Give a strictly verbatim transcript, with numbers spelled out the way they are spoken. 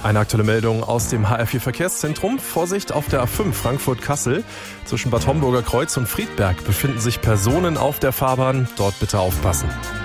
Eine aktuelle Meldung aus dem H R vier Verkehrszentrum. Vorsicht auf der A fünf Frankfurt-Kassel. Zwischen Bad Homburger Kreuz und Friedberg befinden sich Personen auf der Fahrbahn. Dort bitte aufpassen.